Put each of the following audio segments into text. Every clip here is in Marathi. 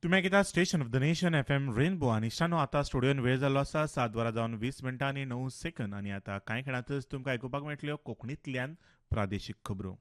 तुम्ही ऐकता station of the nation FM rainbow आणि शानो आता स्टुडिओन वेळ जाल्लो आसा 7:20 आणि 9 सेकंद आणि आता कांय खेळांतच तुमकां आयकुपाक मेळटल्यो कोंकणींतल्यान प्रादेशीक खबरो.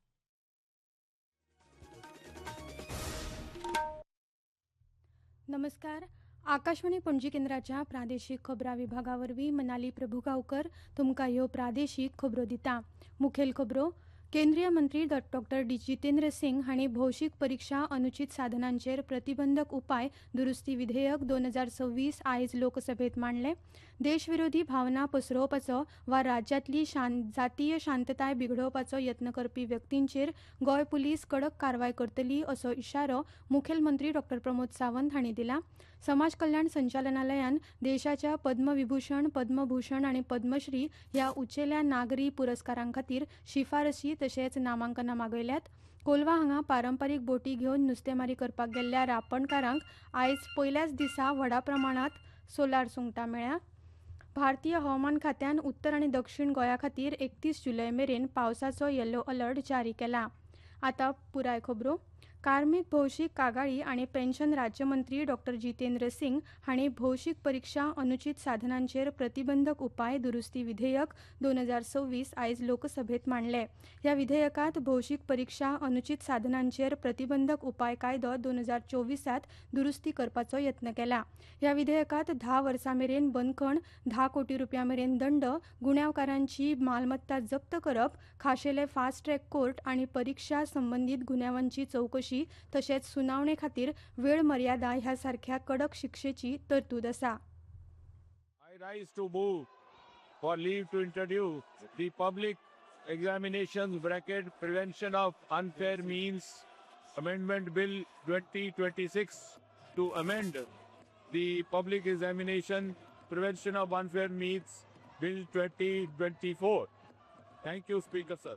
नमस्कार. आकाशवाणी पणजी केंद्राच्या प्रादेशीक खबरां विभागावरवीं मनाली प्रभुगांवकर तुमकां ह्यो प्रादेशीक खबरो दिता. मुखेल खबरो. केंद्रीय मंत्री डॉ. जितेंद्र सिंग हांणी भौशीक परीक्षा अनुचित साधनांचेर प्रतिबंधक उपाय दुरुस्ती विधेयक 2026 आयज लोकसभेत मांडलें. देशविरोधी भावना पसरोवपाचो वा राज्यांतली जातीय शांतताय बिगडोवपाचो यत्न करपी व्यक्तींचेर गोंय पुलीस कडक कारवाय करतली असो इशारो मुखेलमंत्री डॉ. प्रमोद सावंत हांणी दिला. समाज कल्याण संचालनालयान देशाच्या पद्मविभूषण, पद्मभूषण आनी पद्मश्री ह्या उंचेल्या नागरी पुरस्कारां खातीर शिफारशी तशेंच नामांकनां मागयल्यात. कोलवा हांगा पारंपारीक बोटी घेवन नुस्तेमारी करपाक गेल्ल्या रापणकारांक आयज पयल्याच दिसा व्हडा प्रमाणात सोलार सुंगटां मेळ्ळ्या. भारतीय हवामान खात्यान उत्तर आनी दक्षिण गोंया खातीर 31 जुलय मेरेन पावसाचो येलो अलर्ट जारी केला. आतां पुराय खबरो. कार्मीक भौशीक कागाळी आनी पेन्शन राज्यमंत्री डॉ. जितेंद्र सिंग हांणी भौशीक परीक्षा अनुचित साधनांचेर प्रतिबंधक उपाय दुरुस्ती विधेयक 2026 आयज लोकसभेत मांडलें. ह्या विधेयकांत भौशीक परीक्षा अनुचित साधनांचेर प्रतिबंधक उपाय कायदो 2024 दुरुस्ती करपाचो यत्न केला. ह्या विधेयकांत 10 वर्सां मेरेन बंदखण, 10 कोटी रुपयां मेरेन दंड, गुन्यांवकारांची मालमत्ता जप्त करप, खाशेले फास्ट ट्रॅक कोर्ट आनी परीक्षा संबंदीत गुन्यांवांची चवकशी तशेंच सुनावणे खातीर वेळ मर्यादा ह्या सारख्या कडक शिक्षेची तरतूद आसा. I rise to move for leave to introduce the Public Examinations Bracket Prevention of Unfair Means Amendment Bill 2026 to amend the Public Examination Prevention of Unfair Means Bill 2024. Thank you, Speaker sir.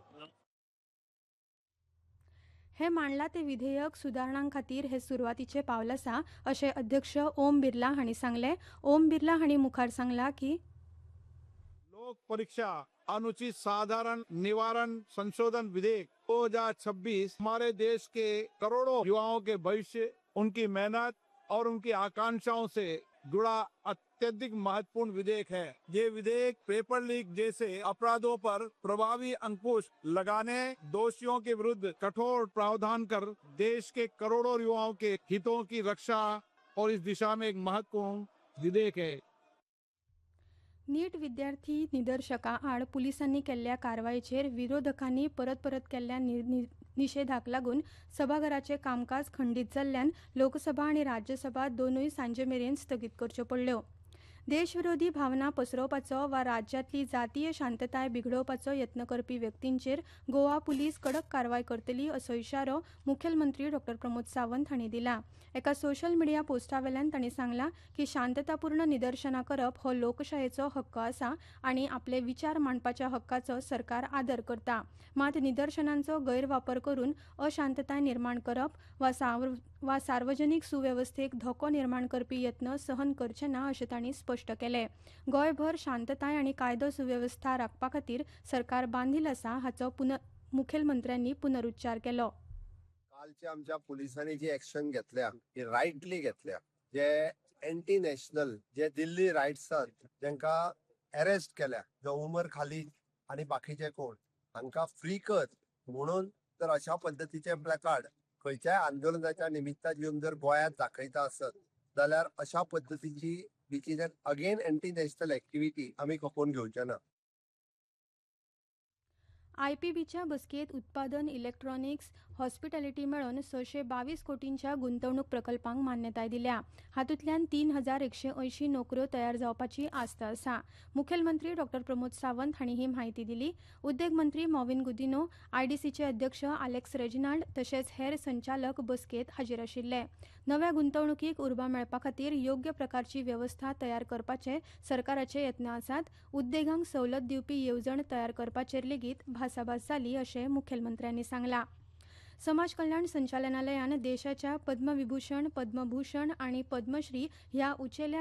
हे मांडला ते विधेयक सुदारणां खातीर हे सुरवातीचे पावल आसा अशें अध्यक्ष ओम बिर्ला हांणी सांगलें. ओम बिर्ला हांणी मुखार सांगलां की लोक परीक्षा अनुचित साधारण निवारण संशोधन विधेयक 2026 हमारे देश के करोड़ों युवाओं के भविष्य, उनकी मेहनत और उनकी आकांक्षाओं से जुड़ा अत्यधिक महत्वपूर्ण विधेयक है. ये विधेयक पेपर लीक जैसे अपराधों पर प्रभावी अंकुश लगाने, दोषियों के विरुद्ध कठोर प्रावधान कर देश के करोड़ों युवाओं के हितों की रक्षा और इस दिशा में एक महत्वपूर्ण विधेयक है. नीट विद्यार्थी निदर्शकां आड पुलिसांनी केल्ल्या कारवायेचेर विरोधकांनी परत केल्ल्या निशेधाक लागून सभाघराचें कामकाज खंडीत जाल्ल्यान लोकसभा आनी राज्यसभा दोनूय सांजे मेरेन स्थगीत करच्यो पडल्यो. देशविरोधी भावना पसरोवपाचो वा राज्यांतली जातीय शांतताय बिगडोवपाचो यत्न करपी व्यक्तींचेर गोवा पुलीस कडक कारवाय करतली असो इशारो मुखेलमंत्री डॉ. प्रमोद सावंत हांणी दिला. एका सोशल मिडिया पोस्टावेल्यान तांणी सांगलां की शांततापूर्ण निदर्शनां करप हो लोकशायेचो हक्क आसा आनी आपले विचार मांडपाच्या हक्काचो सरकार आदर करता. मात निदर्शनांचो गैरवापर करून अशांतताय निर्माण करप वा सार्वजनीक सुवेवस्थेक धोको निर्माण करपी यत्न सहन करचे ना अशें तांणी स्पश्ट केलें. गोंयभर शांतताय आनी कायदो सुवेवस्था राखपा खातीर सरकार बांदील आसा हाचो मुखेलमंत्र्यांनी पुनरुच्चार केलो. कालच्या आमच्या पोलिसांनी जी ऍक्शन घेतल्या ती रायटली घेतल्या. जे एंटी नॅशनल जे दिल्ली रायट्स जांकां अरेस्ट केल्या, जो उमर खालीद आणि बाकीचे कोण हांकां फ्री कर म्हणून जर अशा पद्धतीचे प्लॅकार्ड खंयच्याय आंदोलनाच्या निमित्तान येवन जर गोंयांत दाखयता आसत जाल्यार अशा पद्धतीची which is again anti national activity आमी खपोवन घेवचे ना. आयपीबीच्या बसकेत उत्पादन, इलेक्ट्रॉनिक्स, हॉस्पिटॅलिटी मेळोन 622 कोटींच्या गुंतवणूक प्रकल्पांक मान्यताय दिल्या. हातूंतल्यान 3180 नोकऱ्यो तयार जावपाची आस्त आसा. मुखेलमंत्री डॉ. प्रमोद सावंत हांणी ही म्हायती दिली. उद्देग मंत्री मॉविन गुदिनो, आयडीसीचे अध्यक्ष आलेक्स रेजिनाल्ड तशेंच हेर संचालक बसकेत हाजीर आशिल्ले. नव्या गुंतवणुकीक उर्बा मेळपा खातीर योग्य प्रकारची व्यवस्था तयार करपाचे सरकाराचे यत्न आसात. उद्देगांक सवलत दिवपी येवजण तयार करपाचेर लेगीत भासाभास जाली अशें मुखेलमंत्र्यांनी सांगलां. समाज कल्याण संचालनालयान देशाच्या पद्मविभूषण, पद्मभूषण आनी पद्मश्री ह्या उंचेल्या